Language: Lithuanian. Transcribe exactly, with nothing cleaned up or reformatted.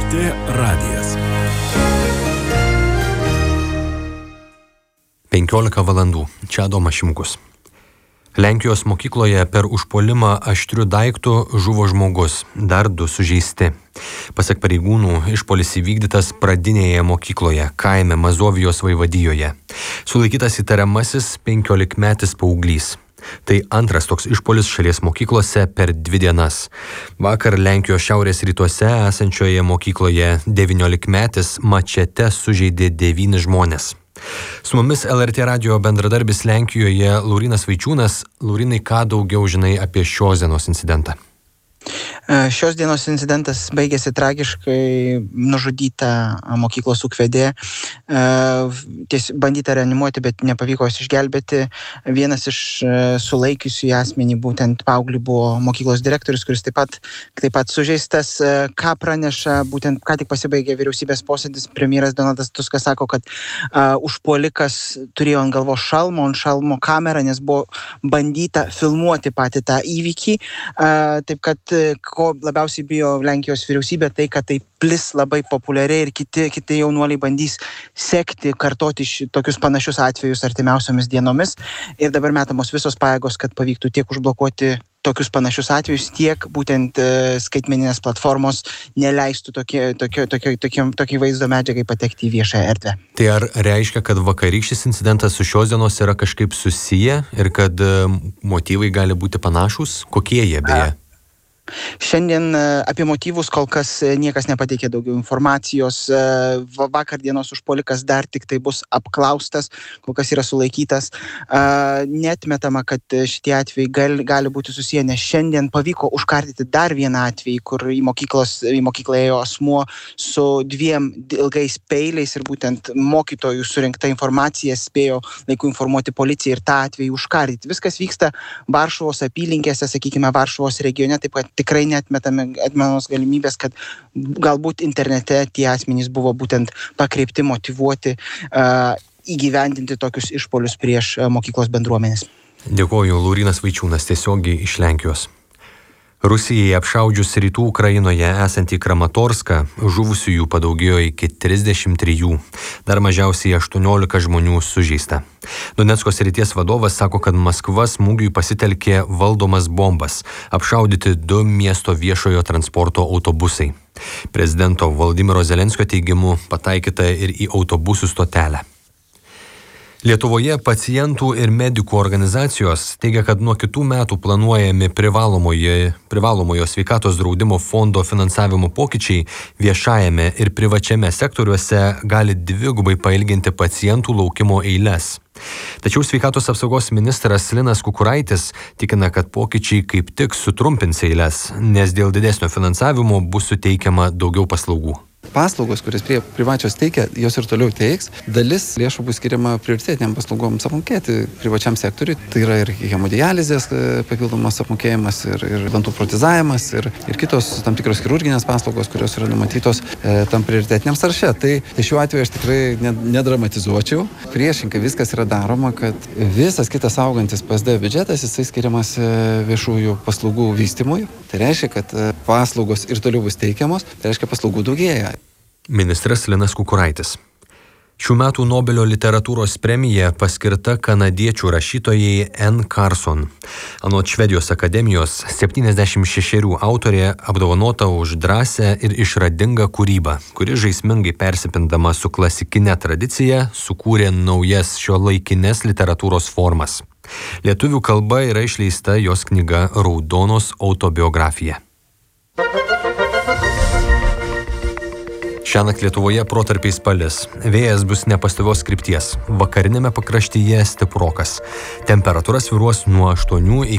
T radijas. penkiolika valandų. Čia Adomas Šimkus. Lenkijos mokykloje per užpuolimą aštriu daiktu žuvo žmogus, dar du sužeisti. Pasak pareigūnų, išpuolis įvykdytas pradinėje mokykloje, kaime Mazovijos vaivadijoje. Sulaikytas įtariamasis penkiolikmetis paauglys. Tai antras toks išpuolis šalies mokyklose per dvi dienas. Vakar Lenkijos šiaurės rytuose esančioje mokykloje devyniolikmetis mačete sužeidė devynis žmones. Su mumis L R T radijo bendradarbis Lenkijoje Laurynas Vaičiūnas. Laurynai, ką daugiau žinai apie šios dienos incidentą? Šios dienos incidentas baigėsi tragiškai, nužudyta mokyklos ūkvedė, bandyta reanimuoti, bet nepavyko jos išgelbėti. Vienas iš sulaikiusių asmenį, būtent paauglį, buvo mokyklos direktorius, kuris taip pat, taip pat sužeistas. Ką praneša, būtent ką tik pasibaigė vyriausybės posėdis, premjeras Donaldas Tuskas sako, kad uh, užpuolikas turėjo ant galvos šalmo, ant šalmo kamerą, nes buvo bandyta filmuoti patį tą įvykį. Uh, taip kad ko labiausiai bijo Lenkijos vyriausybė, tai kad tai plis labai populiariai ir kiti, kiti jaunuoliai bandys sekti, kartoti tokius panašius atvejus artimiausiomis dienomis. Ir dabar metamos visos pajėgos, kad pavyktų tiek užblokuoti tokius panašius atvejus, tiek būtent e, skaitmeninės platformos neleistų tokie, tokie, tokie, tokie, tokie vaizdo medžiagai patekti į viešąją erdvę. Tai ar reiškia, kad vakarykštis incidentas su šios dienos yra kažkaip susiję ir kad e, motyvai gali būti panašūs? Kokie jie beje? A. Šiandien apie motyvus kol kas niekas nepateikė daugiau informacijos. Vakar dienos užpuolikas dar tik tai bus apklaustas, kol kas yra sulaikytas. Neatmetama, kad šitie atvejai gali, gali būti susiję, nes šiandien pavyko užkardyti dar vieną atvejį, kur į, mokyklos, į mokyklą ėjo asmuo su dviem ilgais peiliais ir būtent mokytojų surinkta informacija spėjo laiku informuoti policiją ir tą atvejį užkardyti. Viskas vyksta Varšuvos apylinkėse, sakykime, Varšuvos regione, taip pat tikrai neatmetame atmenos galimybės, kad galbūt internete tie asmenys buvo būtent pakreipti, motyvuoti, uh, įgyvendinti tokius išpuolius prieš uh, mokyklos bendruomenės. Dėkoju, Laurynas Vaičiūnas tiesiogiai iš Lenkijos. Rusijai apšaudžius rytų Ukrainoje esantį Kramatorską, žuvusiųjų padaugėjo iki trisdešimt trijų. Dar mažiausiai aštuoniolika žmonių sužeista. Donecko srities vadovas sako, kad Maskva smūgiui pasitelkė valdomas bombas, apšaudyti du miesto viešojo transporto autobusai. Prezidento Vladimiro Zelenskio teigimu pataikyta ir į autobusų stotelę. Lietuvoje pacientų ir medikų organizacijos teigia, kad nuo kitų metų planuojami privalomojo, privalomojo sveikatos draudimo fondo finansavimo pokyčiai viešajame ir privačiame sektoriuose gali dvigubai pailginti pacientų laukimo eiles. Tačiau sveikatos apsaugos ministras Linas Kukuraitis tikina, kad pokyčiai kaip tik sutrumpins eiles, nes dėl didesnio finansavimo bus suteikiama daugiau paslaugų. Paslaugos, kurias prie privačios teikia, jos ir toliau teiks. Dalis lėšų bus skiriama prioritetiniam paslaugoms apmokėti privačiam sektoriui. Tai yra ir hemodializės papildomas apmokėjimas, ir, ir dantų protezavimas, ir, ir kitos tam tikros chirurginės paslaugos, kurios yra numatytos e, tam prioritetiniam sąraše. Tai, tai šiuo atveju aš tikrai nedramatizuočiau. Priešingai viskas yra daroma, kad visas kitas augantis P S D biudžetas, jisai skiriamas viešųjų paslaugų vystymui. Tai reiškia, kad paslaugos ir toliau bus teikiamos, tai reiškia paslaugų daugėja. Ministras Linas Kukuraitis. Šių metų Nobelio literatūros premija paskirta kanadiečių rašytojai Anne Carson. Anot Švedijos akademijos, septyniasdešimt šešerių autorė apdovanota už drąsią ir išradingą kūrybą, kuri žaismingai persipindama su klasikinė tradicija sukūrė naujas šiuolaikinės literatūros formas. Lietuvių kalba yra išleista jos knyga Raudonos autobiografija. Šiąnakt Lietuvoje protarpiais palis. Vėjas bus nepastovios krypties. Vakarinėme pakraštyje stiprokas. Temperatūra svyruos nuo aštuonių iki